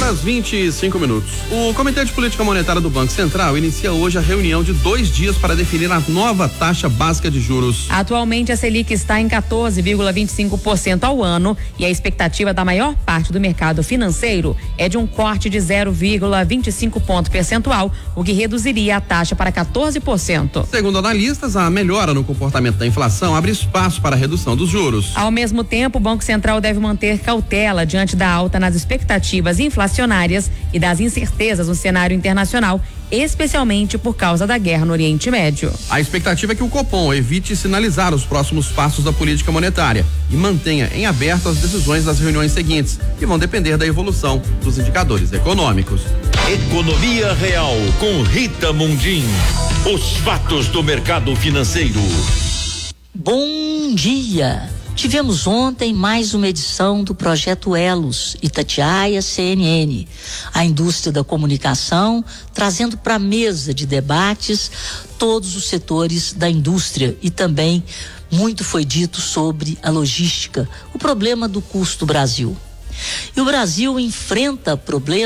6:25. O Comitê de Política Monetária do Banco Central inicia hoje a reunião de 2 dias para definir a nova taxa básica de juros. Atualmente, a Selic está em 14,25% ao ano e a expectativa da maior parte do mercado financeiro é de um corte de 0,25 ponto percentual, o que reduziria a taxa para 14%. Segundo analistas, a melhora no comportamento da inflação abre espaço para a redução dos juros. Ao mesmo tempo, o Banco Central deve manter cautela diante da alta nas expectativas inflacionárias e das incertezas no cenário internacional, especialmente por causa da guerra no Oriente Médio. A expectativa é que o Copom evite sinalizar os próximos passos da política monetária e mantenha em aberto as decisões das reuniões seguintes, que vão depender da evolução dos indicadores econômicos. Economia Real com Rita Mundim. Os fatos do mercado financeiro. Bom dia! Tivemos ontem mais uma edição do Projeto Elos, Itatiaia CNN, a indústria da comunicação, trazendo para a mesa de debates todos os setores da indústria e também muito foi dito sobre a logística, o problema do custo Brasil. E o Brasil enfrenta problemas